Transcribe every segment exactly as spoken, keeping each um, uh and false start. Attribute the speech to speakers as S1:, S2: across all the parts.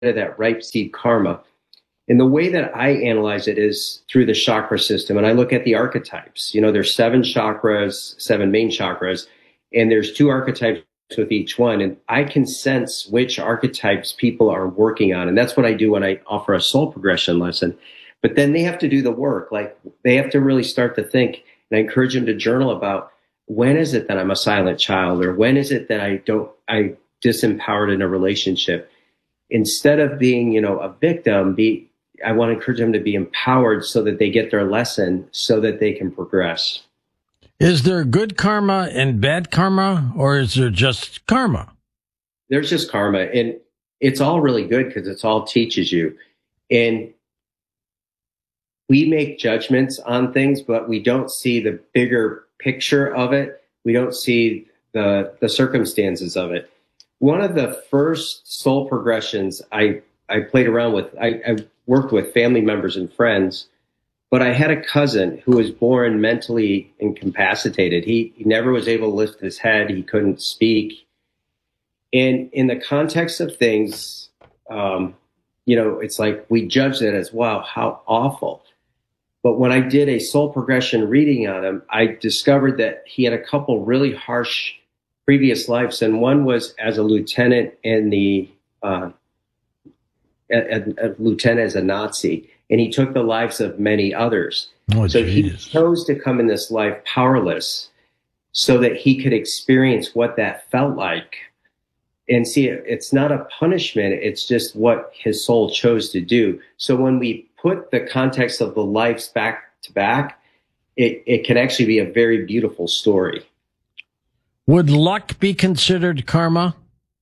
S1: of that ripe seed karma. And the way that I analyze it is through the chakra system. And I look at the archetypes. You know, there's seven chakras, seven main chakras, and there's two archetypes with each one. And I can sense which archetypes people are working on. And that's what I do when I offer a soul progression lesson. But then they have to do the work. Like they have to really start to think, and I encourage them to journal about, when is it that I'm a silent child? Or when is it that I don't, I disempowered in a relationship? Instead of being, you know, a victim, be, I want to encourage them to be empowered so that they get their lesson so that they can progress.
S2: Is there good karma and bad karma, or is there just karma?
S1: There's just karma, and it's all really good because it's all teaches you. And we make judgments on things, but we don't see the bigger picture of it. We don't see the the circumstances of it. One of the first soul progressions I, I played around with, I, I worked with family members and friends, but I had a cousin who was born mentally incapacitated. He, he never was able to lift his head. He couldn't speak. And in the context of things, um, you know, it's like we judged it as, wow, how awful. But when I did a soul progression reading on him, I discovered that he had a couple really harsh previous lives, and one was as a lieutenant in the uh, a, a lieutenant as a Nazi, and he took the lives of many others.
S2: Oh,
S1: so
S2: geez.
S1: He chose to come in this life powerless, so that he could experience what that felt like. And see, it's not a punishment; it's just what his soul chose to do. So when we put the context of the lives back to back, it, it can actually be a very beautiful story.
S2: Would luck be considered karma?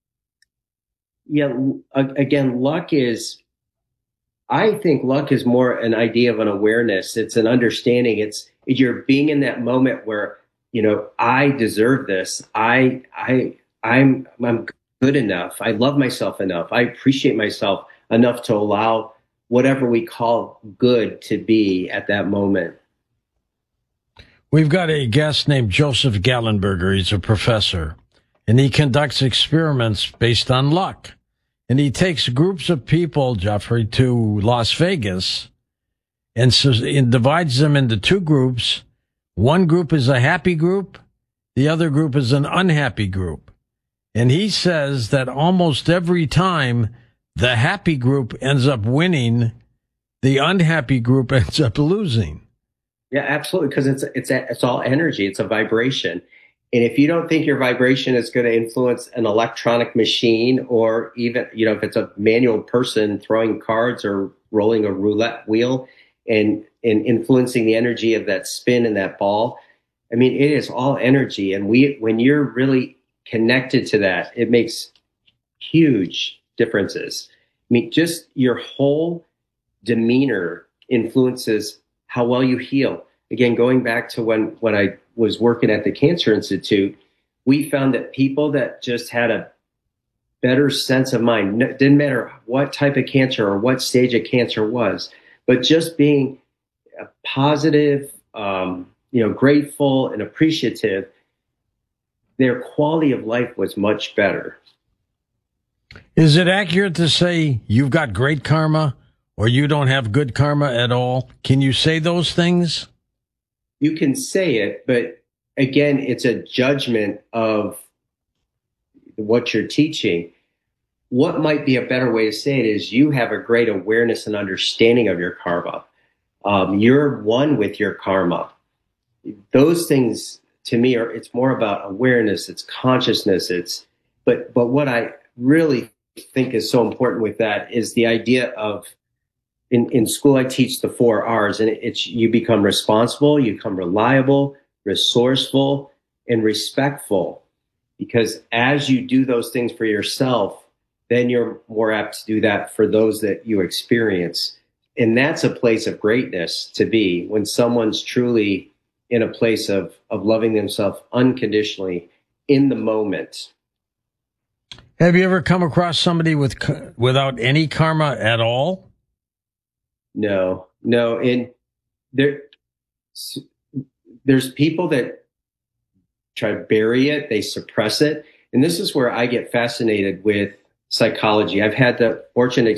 S1: Yeah, again, luck is, I think luck is more an idea of an awareness. It's an understanding. It's, you're being in that moment where, you know, I deserve this. I, I, I'm, I'm good enough. I love myself enough. I appreciate myself enough to allow whatever we call good to be at that moment.
S2: We've got a guest named Joseph Gallenberger. He's a professor, and he conducts experiments based on luck. And he takes groups of people, Jeffrey, to Las Vegas and, so, and divides them into two groups. One group is a happy group. The other group is an unhappy group. And he says that almost every time the happy group ends up winning, the unhappy group ends up losing.
S1: Yeah, absolutely. Because it's it's it's all energy. It's a vibration, and if you don't think your vibration is going to influence an electronic machine, or even, you know, if it's a manual person throwing cards or rolling a roulette wheel, and and influencing the energy of that spin and that ball, I mean, it is all energy. And we, when you're really connected to that, it makes huge differences. I mean, just your whole demeanor influences how well you heal. Again, going back to when, when I was working at the Cancer Institute, we found that people that just had a better sense of mind, it didn't matter what type of cancer or what stage of cancer was, but just being a positive, um, you know, grateful and appreciative, their quality of life was much better.
S2: Is it accurate to say you've got great karma or you don't have good karma at all? Can you say those things?
S1: You can say it, but again, it's a judgment of what you're teaching. What might be a better way to say it is you have a great awareness and understanding of your karma. Um, you're one with your karma. Those things, to me, are, it's more about awareness, it's consciousness, it's, but, but what I really think is so important with that is the idea of, in, in school, I teach the four R's, and it's, you become responsible, you become reliable, resourceful, and respectful. Because as you do those things for yourself, then you're more apt to do that for those that you experience. And that's a place of greatness to be, when someone's truly in a place of, of loving themselves unconditionally in the moment.
S2: Have you ever come across somebody with without any karma at all?
S1: No, no. And there, there's people that try to bury it, they suppress it. And this is where I get fascinated with psychology. I've had the fortunate